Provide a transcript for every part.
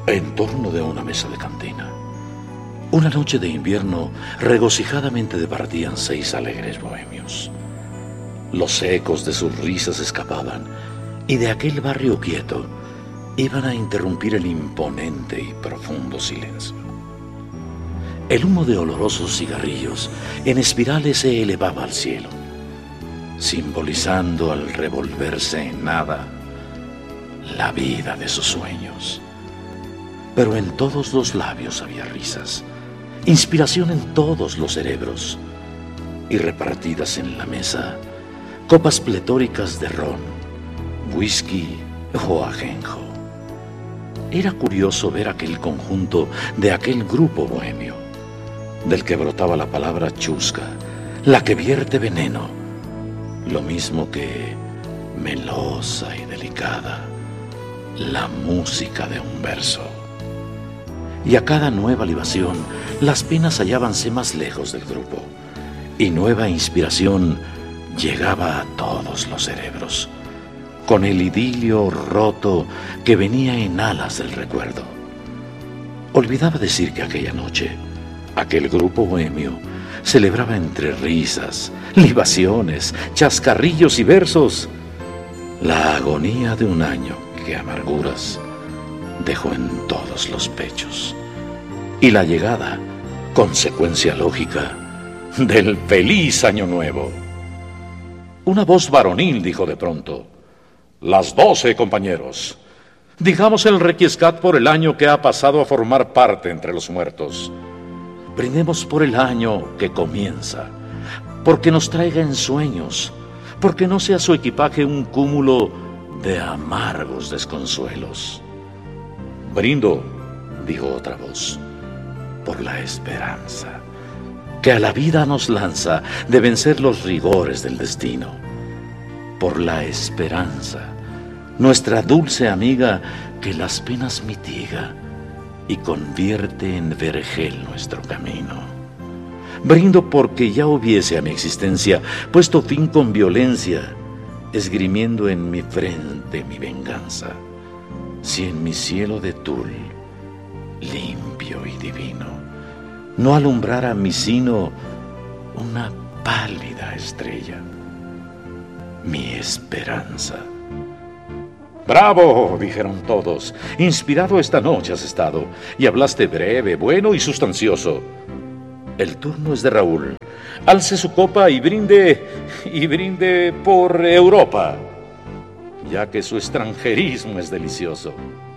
En torno de una mesa de cantina, una noche de invierno, regocijadamente departían 6 alegres bohemios. Los ecos de sus risas escapaban, y de aquel barrio quieto iban a interrumpir el imponente y profundo silencio. El humo de olorosos cigarrillos en espirales se elevaba al cielo, simbolizando al revolverse en nada la vida de sus sueños. Pero en todos los labios había risas, inspiración en todos los cerebros, y repartidas en la mesa copas pletóricas de ron, whisky o ajenjo. Era curioso ver aquel conjunto de aquel grupo bohemio, del que brotaba la palabra chusca, la que vierte veneno, lo mismo que melosa y delicada, la música de un verso. Y a cada nueva libación, las penas hallábanse más lejos del grupo, y nueva inspiración llegaba a todos los cerebros, con el idilio roto que venía en alas del recuerdo. Olvidaba decir que aquella noche, aquel grupo bohemio celebraba entre risas, libaciones, chascarrillos y versos la agonía de un año que amarguras dejó en todos los pechos, y la llegada, consecuencia lógica, del feliz año nuevo. Una voz varonil dijo de pronto: «Las 12, compañeros. Digamos el requiescat por el año que ha pasado a formar parte entre los muertos. Brindemos por el año que comienza, porque nos traiga ensueños, porque no sea su equipaje un cúmulo de amargos desconsuelos». «Brindo», dijo otra voz, «por la esperanza que a la vida nos lanza de vencer los rigores del destino. Por la esperanza, nuestra dulce amiga que las penas mitiga y convierte en vergel nuestro camino. Brindo porque ya hubiese a mi existencia puesto fin con violencia, esgrimiendo en mi frente mi venganza, si en mi cielo de tul, limpio y divino, no alumbrara mi sino una pálida estrella, mi esperanza». «Bravo», dijeron todos, «inspirado esta noche has estado, y hablaste breve, bueno y sustancioso. El turno es de Raúl. Alce su copa y brinde por Europa, ya que su extranjerismo es delicioso».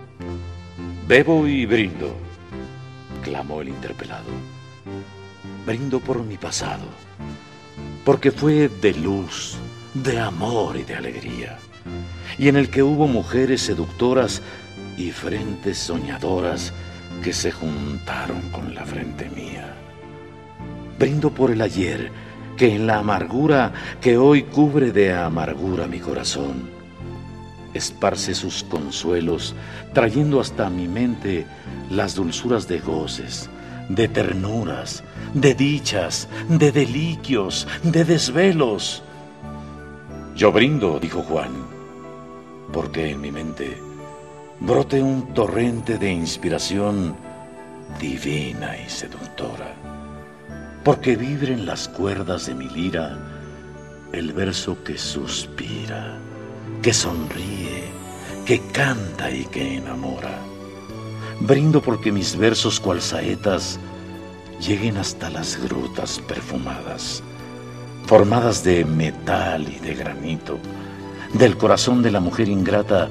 «Bebo y brindo», clamó el interpelado. «Brindo por mi pasado, porque fue de luz, de amor y de alegría, y en el que hubo mujeres seductoras y frentes soñadoras que se juntaron con la frente mía. Brindo por el ayer, que en la amargura que hoy cubre de amargura mi corazón, esparce sus consuelos, trayendo hasta mi mente las dulzuras de goces, de ternuras, de dichas, de deliquios, de desvelos». «Yo brindo», dijo Juan, «porque en mi mente brote un torrente de inspiración divina y seductora, porque vibren las cuerdas de mi lira el verso que suspira, que sonríe, que canta y que enamora. Brindo porque mis versos cual saetas lleguen hasta las grutas perfumadas, formadas de metal y de granito, del corazón de la mujer ingrata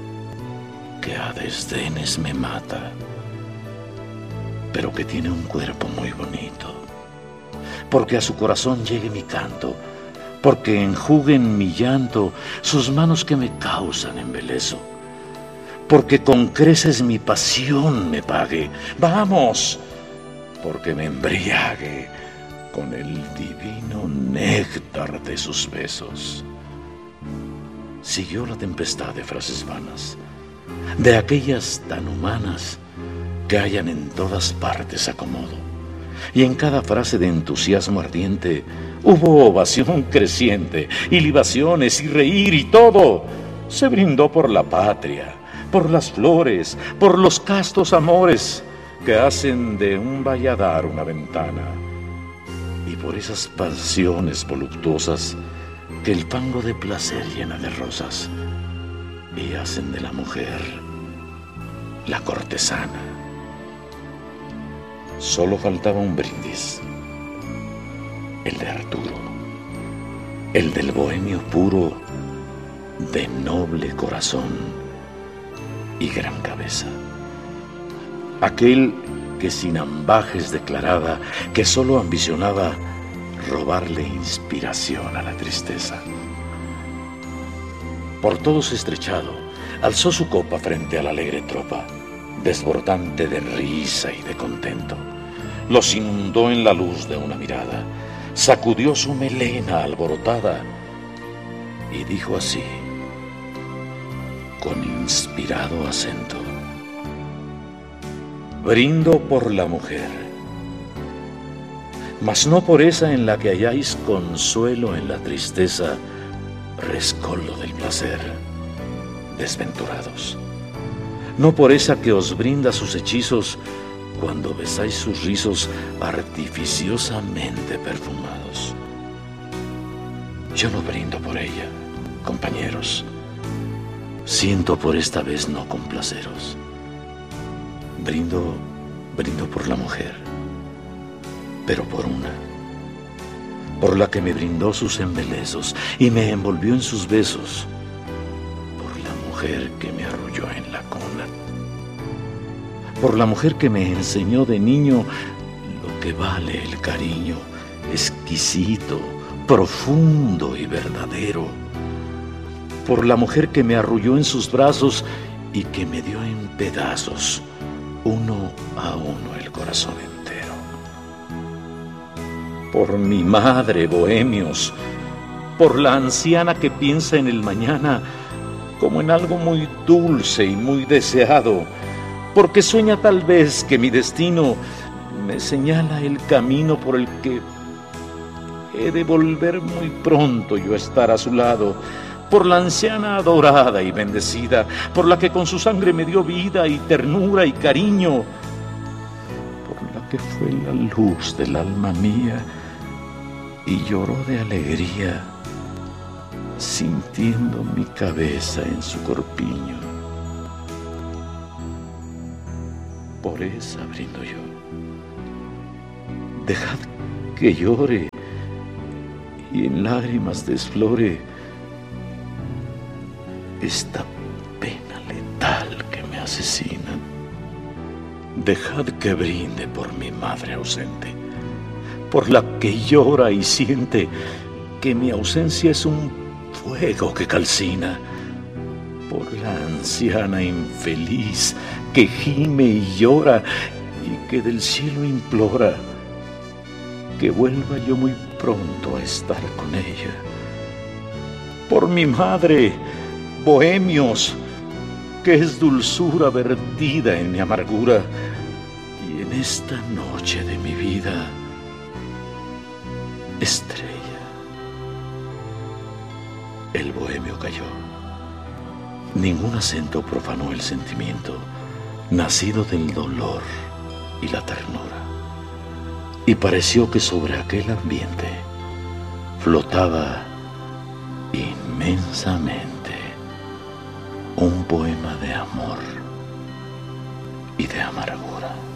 que a desdenes me mata, pero que tiene un cuerpo muy bonito. Porque a su corazón llegue mi canto, porque enjuguen mi llanto sus manos que me causan embeleso, porque con creces mi pasión me pague. ¡Vamos!, porque me embriague con el divino néctar de sus besos». Siguió la tempestad de frases vanas, de aquellas tan humanas que hallan en todas partes acomodo, y en cada frase de entusiasmo ardiente hubo ovación creciente, y libaciones, y reír, y todo. Se brindó por la patria, por las flores, por los castos amores que hacen de un valladar una ventana, y por esas pasiones voluptuosas que el fango de placer llena de rosas y hacen de la mujer la cortesana. Solo faltaba un brindis, el de Arturo, el del bohemio puro, de noble corazón y gran cabeza, aquel que sin ambajes declaraba que solo ambicionaba robarle inspiración a la tristeza. Por todos estrechado, alzó su copa frente a la alegre tropa, desbordante de risa y de contento. Los inundó en la luz de una mirada, sacudió su melena alborotada y dijo así, con inspirado acento: brindo por la mujer, mas no por esa en la que halláis consuelo en la tristeza, rescoldo del placer, desventurados. No por esa que os brinda sus hechizos cuando besáis sus rizos artificiosamente perfumados. Yo no brindo por ella, compañeros. Siento por esta vez no complaceros. Brindo por la mujer, pero por una, por la que me brindó sus embelezos y me envolvió en sus besos, por la mujer que me arrulló en la cuna, por la mujer que me enseñó de niño lo que vale el cariño, exquisito, profundo y verdadero, por la mujer que me arrulló en sus brazos y que me dio en pedazos, uno a uno, el corazón entero. Por mi madre, bohemios, por la anciana que piensa en el mañana como en algo muy dulce y muy deseado, porque sueña tal vez que mi destino me señala el camino por el que he de volver muy pronto yo a estar a su lado, por la anciana adorada y bendecida, por la que con su sangre me dio vida y ternura y cariño, por la que fue la luz del alma mía y lloró de alegría, sintiendo mi cabeza en su corpiño. Por esa brindo yo. Dejad que llore y en lágrimas desflore esta pena letal que me asesina. Dejad que brinde por mi madre ausente, por la que llora y siente que mi ausencia es un fuego que calcina, por la anciana infeliz que gime y llora y que del cielo implora que vuelva yo muy pronto a estar con ella. Por mi madre, bohemios, que es dulzura vertida en mi amargura, y en esta noche de mi vida, estrella. El bohemio calló. Ningún acento profanó el sentimiento nacido del dolor y la ternura, y pareció que sobre aquel ambiente flotaba inmensamente un poema de amor y de amargura.